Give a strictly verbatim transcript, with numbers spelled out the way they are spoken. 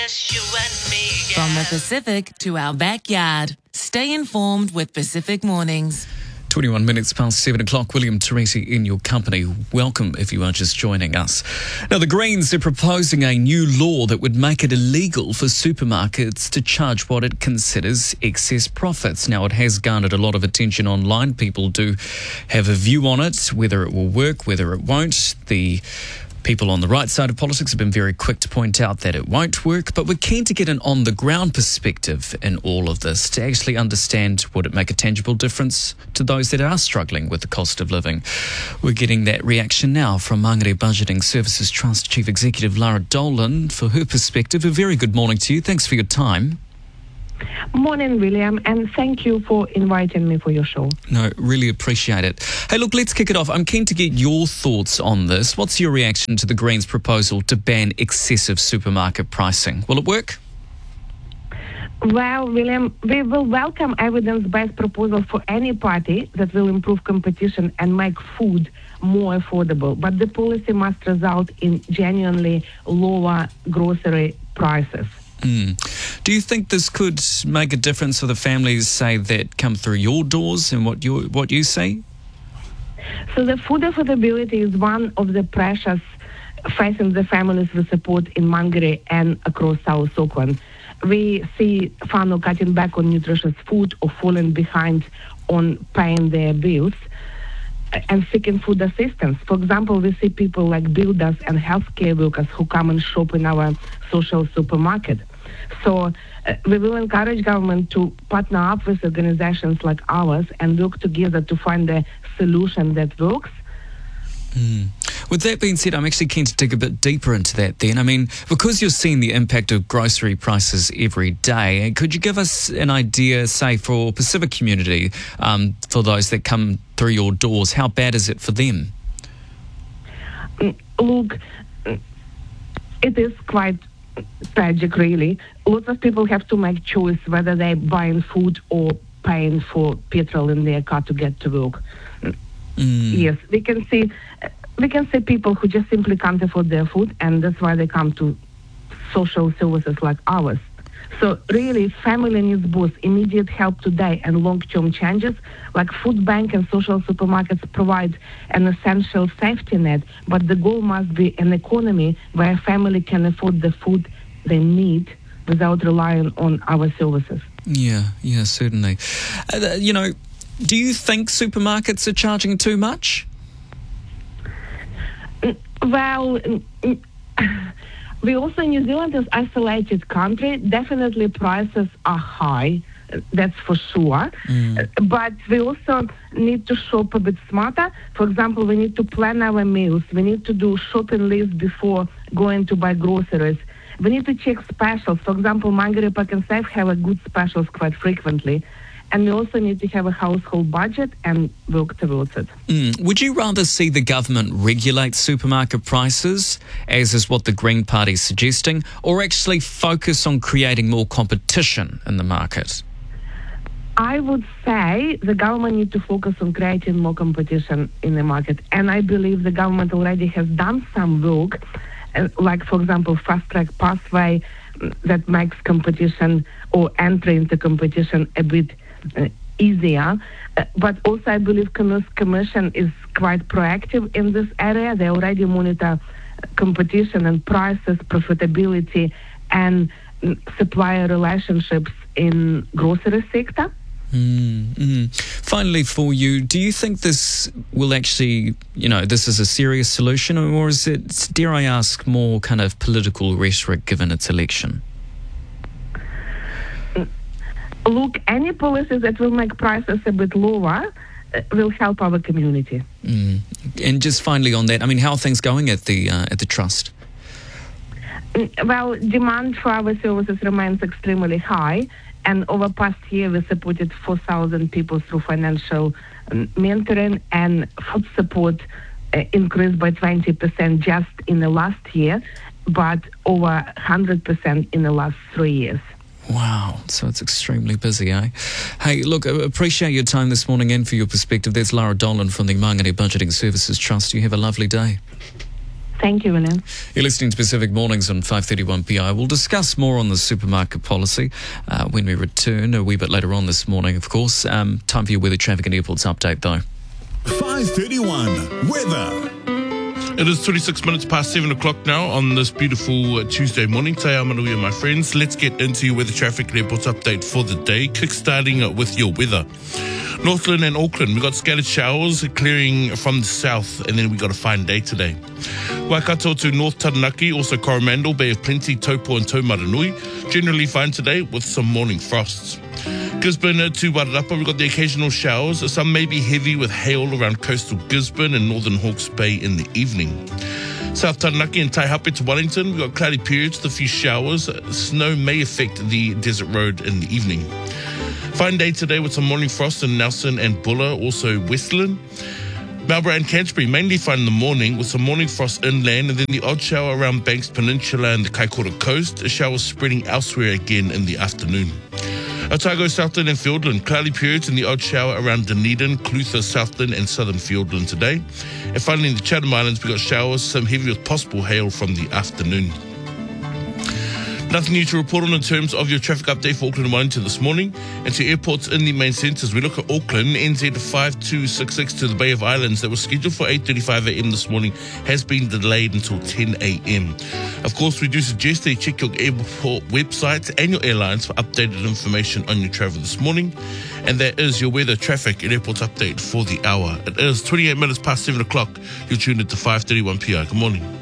From the Pacific to our backyard, stay informed with Pacific Mornings. twenty-one minutes past seven o'clock. William Teresi in your company. Welcome if you are just joining us. Now, the Greens are proposing a new law that would make it illegal for supermarkets to charge what it considers excess profits. Now, it has garnered a lot of attention online. People do have a view on it, whether it will work, whether it won't. The people on the right side of politics have been very quick to point out that it won't work, but we're keen to get an on-the-ground perspective in all of this to actually understand, would it make a tangible difference to those that are struggling with the cost of living. We're getting that reaction now from Mangere Budgeting Services Trust Chief Executive Lara Dolan for her perspective. A very good morning to you. Thanks for your time. Morning, William, and thank you for inviting me for your show. No, really appreciate it. Hey, look, let's kick it off. I'm keen to get your thoughts on this. What's your reaction to the Greens' proposal to ban excessive supermarket pricing? Will it work? Well, William, we will welcome evidence-based proposal for any party that will improve competition and make food more affordable. But the policy must result in genuinely lower grocery prices. Mm. Do you think this could make a difference for the families, say, that come through your doors and what you what you see? So the food affordability is one of the pressures facing the families we support in Mangere and across South Auckland. We see whānau cutting back on nutritious food or falling behind on paying their bills and seeking food assistance. For example, we see people like builders and healthcare workers who come and shop in our social supermarket. So uh, we will encourage government to partner up with organizations like ours and work together to find a solution that works. Mm. With that being said, I'm actually keen to dig a bit deeper into that then. I mean, because you're seeing the impact of grocery prices every day, could you give us an idea, say, for Pacific community, um, for those that come through your doors, how bad is it for them? Mm, look, it is quite tragic, really. Lots of people have to make choice whether they're buying food or paying for petrol in their car to get to work. Mm. Yes, we can see we can see people who just simply can't afford their food, and that's why they come to social services like ours. So really, family needs both immediate help today and long-term changes. Like food bank and social supermarkets provide an essential safety net, but the goal must be an economy where a family can afford the food they need without relying on our services. Yeah, yeah, certainly. Uh, you know, do you think supermarkets are charging too much? Well, we also, New Zealand is an isolated country. Definitely prices are high, that's for sure. Mm. But we also need to shop a bit smarter. For example, we need to plan our meals. We need to do shopping lists before going to buy groceries. We need to check specials. For example, Mangere Pack and Save have a good specials quite frequently. And we also need to have a household budget and work towards it. Mm. Would you rather see the government regulate supermarket prices, as is what the Green Party is suggesting, or actually focus on creating more competition in the market? I would say the government needs to focus on creating more competition in the market. And I believe the government already has done some work, uh, like, for example, fast-track pathway that makes competition or entry into competition a bit Uh, easier, uh, but also I believe Commerce Commission is quite proactive in this area. They already monitor competition and prices, profitability, and mm, supplier relationships in grocery sector. Mm, mm. Finally, for you, do you think this will actually, you know, this is a serious solution, or is it, dare I ask, more kind of political rhetoric given its election? Look, any policies that will make prices a bit lower uh, will help our community. Mm. And just finally on that, I mean, how are things going at the uh, at the trust? Well, demand for our services remains extremely high, and over past year we supported four thousand people through financial um, mentoring, and food support uh, increased by twenty percent just in the last year, but over one hundred percent in the last three years. Wow, so it's extremely busy, eh? Hey, look, I appreciate your time this morning and for your perspective. That's Lara Dolan from the Mangere Budgeting Services Trust. You have a lovely day. Thank you, William. You're listening to Pacific Mornings on five thirty-one P I. We'll discuss more on the supermarket policy uh, when we return a wee bit later on this morning, of course. Um, time for your weather, traffic and airports update, though. five thirty-one weather. It is twenty-six minutes past seven o'clock now on this beautiful uh, Tuesday morning. Te ao manuia, my friends. Let's get into your weather, traffic and airports update for the day. Kick-starting uh, with your weather. Northland and Auckland, we got scattered showers clearing from the south, and then we got a fine day today. Waikato to North Taranaki, also Coromandel, Bay of Plenty, Taupo and Taumaranui. Generally fine today with some morning frosts. Gisborne to Wairarapa, we've got the occasional showers. Some may be heavy with hail around coastal Gisborne and northern Hawke's Bay in the evening. South Taranaki and Taihape to Wellington, we've got cloudy periods with a few showers. Snow may affect the desert road in the evening. Fine day today with some morning frost in Nelson and Bulla, also Westland. Marlborough and Canterbury, mainly fine in the morning with some morning frost inland, and then the odd shower around Banks Peninsula and the Kaikoura coast. A shower spreading elsewhere again in the afternoon. Otago, Southland and Fiordland, cloudy periods and the odd shower around Dunedin, Clutha, Southland and Southern Fiordland today. And finally in the Chatham Islands, we got showers, some heavy with possible hail from the afternoon. Nothing new to report on in terms of your traffic update for Auckland and Wellington this morning. And to airports in the main centres, we look at Auckland, N Z five two six six to the Bay of Islands that was scheduled for eight thirty-five a.m. this morning has been delayed until ten a.m. Of course, we do suggest that you check your airport websites and your airlines for updated information on your travel this morning. And that is your weather, traffic and airports update for the hour. It is twenty-eight minutes past seven o'clock. You're tuned into five thirty-one P I. Good morning.